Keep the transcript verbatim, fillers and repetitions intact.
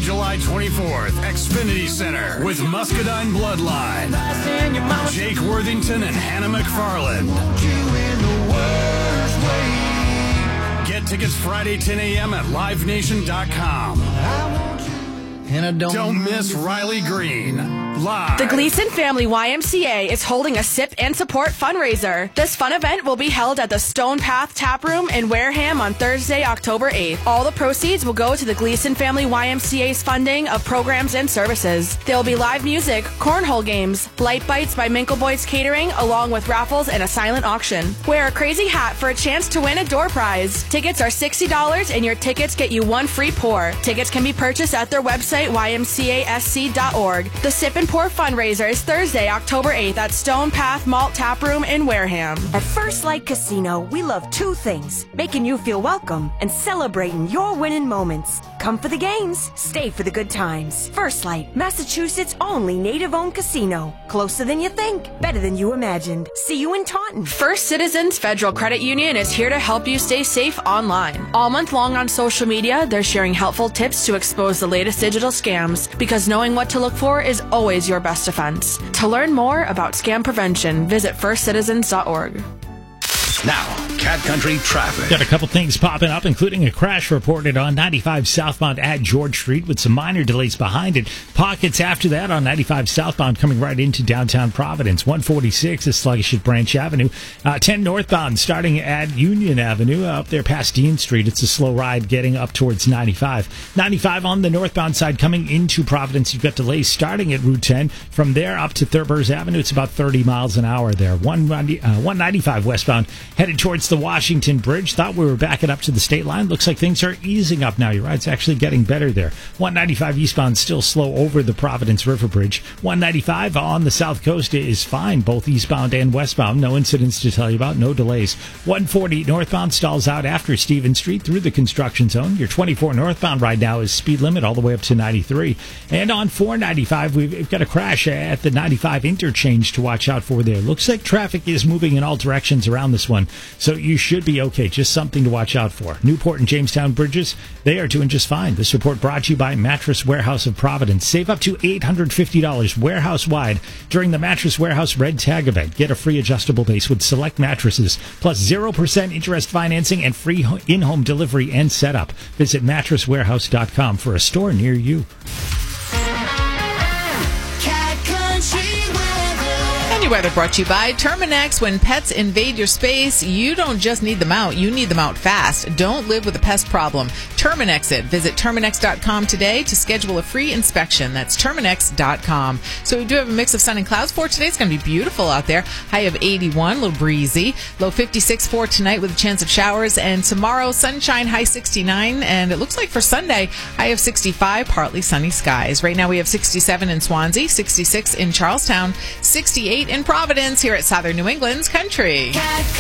July twenty-fourth, Xfinity Center with Muscadine Bloodline, Jake Worthington and Hannah McFarland. Get tickets Friday ten a.m. at live nation dot com. And I don't, don't miss Riley Green live. The Gleason Family Y M C A is holding a Sip and Support fundraiser. This fun event will be held at the Stone Path Tap Room in Wareham on Thursday, October eighth. All the proceeds will go to the Gleason Family Y M C A's funding of programs and services. There will be live music, cornhole games, light bites by Minkle Boys Catering, along with raffles and a silent auction. Wear a crazy hat for a chance to win a door prize. Tickets are sixty dollars and your tickets get you one free pour. Tickets can be purchased at their website, Y M C A S C dot org. The Sip and Pour fundraiser is Thursday, October eighth at Stone Path Malt Tap Room in Wareham. At First Light Casino, we love two things: making you feel welcome and celebrating your winning moments. Come for the games, stay for the good times. First Light, Massachusetts' only native-owned casino. Closer than you think, better than you imagined. See you in Taunton. First Citizens Federal Credit Union is here to help you stay safe online. All month long on social media, they're sharing helpful tips to expose the latest digital scams, because knowing what to look for is always your best defense. To learn more about scam prevention, visit first citizens dot org. Now, Cat Country traffic. Got a couple things popping up, including a crash reported on ninety-five southbound at George Street with some minor delays behind it. Pockets after that on ninety-five southbound coming right into downtown Providence. one forty-six is sluggish at Branch Avenue. Uh, ten northbound starting at Union Avenue uh, up there past Dean Street. It's a slow ride getting up towards ninety-five. ninety-five on the northbound side coming into Providence. You've got delays starting at Route ten. From there up to Thurber's Avenue, it's about thirty miles an hour there. one ninety-five westbound headed towards the Washington Bridge. Thought we were backing up to the state line. Looks like things are easing up now. You're right. It's actually getting better there. one ninety-five eastbound still slow over the Providence River Bridge. one ninety-five on the south coast is fine, both eastbound and westbound. No incidents to tell you about. No delays. one forty northbound stalls out after Stevens Street through the construction zone. Your twenty-four northbound right now is speed limit all the way up to ninety-three. And on four ninety-five, we've got a crash at the ninety-five interchange to watch out for there. Looks like traffic is moving in all directions around this one, so you should be okay. Just something to watch out for. Newport and Jamestown bridges, they are doing just fine. This report brought to you by Mattress Warehouse of Providence. Save up to eight hundred fifty dollars warehouse-wide during the Mattress Warehouse Red Tag event. Get a free adjustable base with select mattresses, plus zero percent interest financing and free in-home delivery and setup. Visit mattress warehouse dot com for a store near you. Weather brought to you by Terminex. When pets invade your space, you don't just need them out, you need them out fast. Don't live with a pest problem. Terminex it. Visit Terminex dot com today to schedule a free inspection. That's Terminex dot com. So we do have a mix of sun and clouds for today. It's going to be beautiful out there. High of eighty-one, a little breezy. Low fifty-six for tonight with a chance of showers. And tomorrow, sunshine, high sixty-nine. And it looks like for Sunday, high of sixty-five, partly sunny skies. Right now we have sixty-seven in Swansea, sixty-six in Charlestown, sixty-eight in Providence here at Southern New England's Country.